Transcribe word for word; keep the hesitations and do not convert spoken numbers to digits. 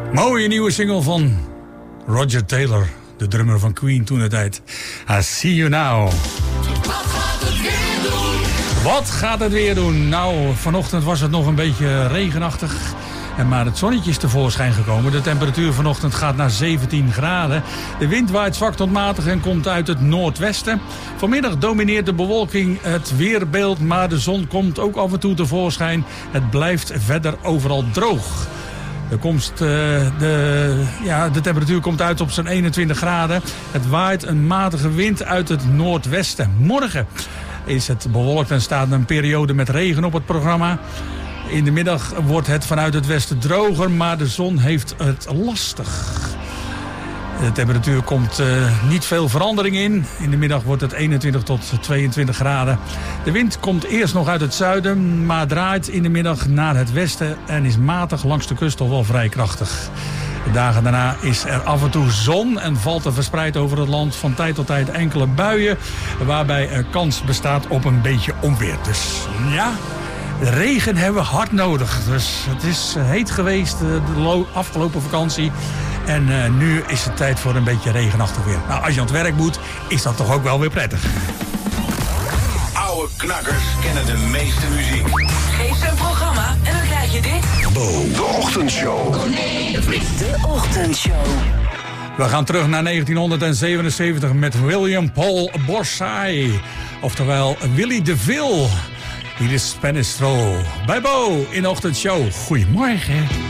Mooie nieuwe single van Roger Taylor, de drummer van Queen toen de tijd. I See You Now. Wat gaat het weer doen? Wat gaat het weer doen? Nou, vanochtend was het nog een beetje regenachtig. Maar het zonnetje is tevoorschijn gekomen. De temperatuur vanochtend gaat naar zeventien graden. De wind waait zwak tot matig en komt uit het noordwesten. Vanmiddag domineert de bewolking het weerbeeld, maar de zon komt ook af en toe tevoorschijn. Het blijft verder overal droog. De, komst, uh, de, ja, de temperatuur komt uit op zo'n eenentwintig graden. Het waait een matige wind uit het noordwesten. Morgen is het bewolkt en staat een periode met regen op het programma. In de middag wordt het vanuit het westen droger, maar de zon heeft het lastig. De temperatuur komt uh, niet veel verandering in. In de middag wordt het eenentwintig tot tweeëntwintig graden. De wind komt eerst nog uit het zuiden, maar draait in de middag naar het westen en is matig langs de kust toch wel vrij krachtig. De dagen daarna is er af en toe zon en valt er verspreid over het land van tijd tot tijd enkele buien, waarbij er kans bestaat op een beetje onweer. Dus ja, de regen hebben we hard nodig. Dus het is heet geweest de afgelopen vakantie. En uh, nu is het tijd voor een beetje regenachtig weer. Nou, als je aan het werk moet, is dat toch ook wel weer prettig. Oude knakkers kennen de meeste muziek. Geef ze een programma en dan krijg je dit. Bo, de ochtendshow. De ochtendshow. We gaan terug naar negentien zevenenzeventig met William Paul Borsai. Oftewel Willie DeVille. Hier is Spanish Stroll. Bij Bo in de ochtendshow. Goedemorgen.